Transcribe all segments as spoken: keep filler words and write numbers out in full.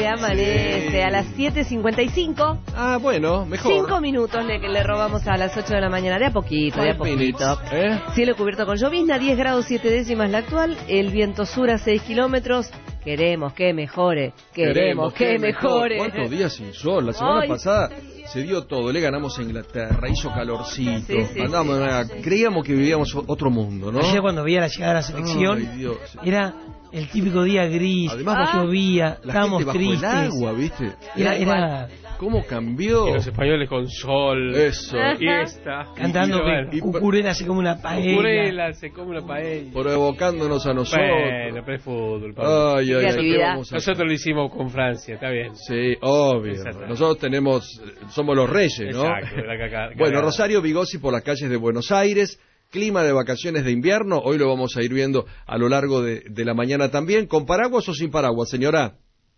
amanece Sí. a las siete cincuenta y cinco. Ah, bueno, mejor. Cinco minutos le, le robamos a las ocho de la mañana. De a poquito, de a Five poquito. minutes, ¿eh? Cielo cubierto con llovizna, diez grados siete décimas la actual. El viento sur a seis kilómetros. Queremos que mejore. Queremos, que, mejore. ¿Cuántos días sin sol? La semana Ay, pasada se dio todo. Le ganamos a Inglaterra, hizo calorcito. Sí, sí, Andábamos, sí. una- creíamos que vivíamos otro mundo, ¿no? Ayer cuando veía la llegada de la selección, Ay, Dios. era el típico día gris, Además, Ah. llovía, La estábamos gente bajo tristes. el agua, ¿viste? Era, era ¿Cómo cambió? Y los españoles con sol, Eso. fiesta, cantando y, bueno, que Cucurela se come una paella. Cucurela, se come una paella. Provocándonos a nosotros. Bueno, pero es fútbol, Pablo. Ay, ay, ay, ¿qué Creatividad. vamos a hacer? Nosotros lo hicimos con Francia, está bien. Sí, obvio. Exacto. Nosotros tenemos, somos los reyes, ¿no? Exacto, la caca- Bueno, cagada. Rosario Vigossi por las calles de Buenos Aires, clima de vacaciones de invierno, hoy lo vamos a ir viendo a lo largo de, de la mañana también, ¿con paraguas o sin paraguas, señora?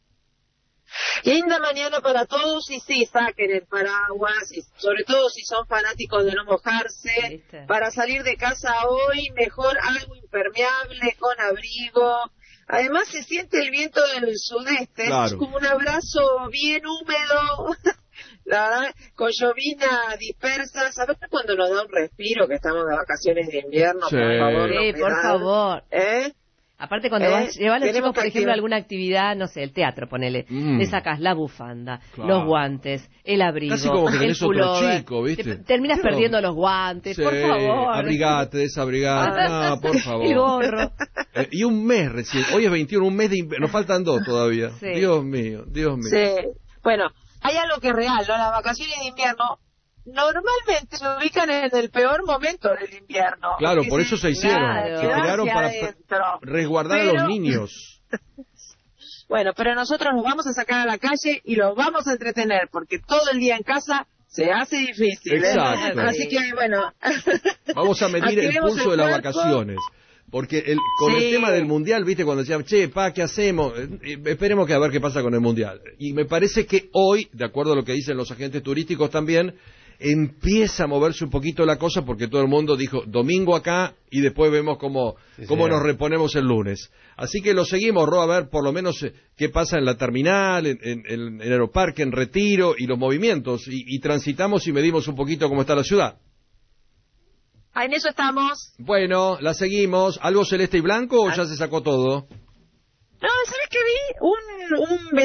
Linda mañana para todos y sí, saquen el paraguas, y sobre todo si son fanáticos de no mojarse. ¿Viste? Para salir de casa hoy, mejor algo impermeable, con abrigo. Además se siente el viento del sudeste, Claro. es como un abrazo bien húmedo, la verdad, con llovina dispersa. ¿Sabes cuando nos da un respiro que estamos de vacaciones de invierno? Sí. Por favor, Sí, no por me da. favor. ¿Eh? Aparte cuando Eh, vas, llevas a los tenemos chicos, por que ejemplo, a activar. alguna actividad, no sé, el teatro, ponele. Mm. Le sacas la bufanda, Claro. los guantes, el abrigo, Casi como que el tenés otro pullover. chico, ¿viste? Te- terminas Pero- perdiendo los guantes, Sí, por favor. abrigate, desabrigate, no, por favor. El gorro. Eh, y un mes recién, hoy es veintiuno, un mes de invierno, nos faltan dos todavía. Sí. Dios mío, Dios mío. Sí. Bueno, hay algo que es real, ¿no? Las vacaciones de invierno normalmente se ubican en el peor momento del invierno. Claro, Porque por eso se hicieron, claro. se crearon hacia para adentro. resguardar a Pero- los niños. Bueno, pero nosotros nos vamos a sacar a la calle y los vamos a entretener, porque todo el día en casa se hace difícil. ¿eh? Exacto. Así que, bueno. Vamos a medir el activemos pulso de las cuerpo. vacaciones. Porque el, con el Sí. tema del Mundial, viste, cuando decían, che, pa, ¿qué hacemos? Eh, eh, esperemos que a ver qué pasa con el Mundial. Y me parece que hoy, de acuerdo a lo que dicen los agentes turísticos también, empieza a moverse un poquito la cosa porque todo el mundo dijo, domingo acá y después vemos cómo, Sí, cómo señor. nos reponemos el lunes. Así que lo seguimos, Ro, a ver por lo menos eh, qué pasa en la terminal, en, en, en el Aeroparque, en Retiro y los movimientos. Y, y transitamos y medimos un poquito cómo está la ciudad. Ah, en eso estamos. Bueno, la seguimos. ¿Algo celeste y blanco o ya se sacó todo? No, ¿sabes qué vi? Un, un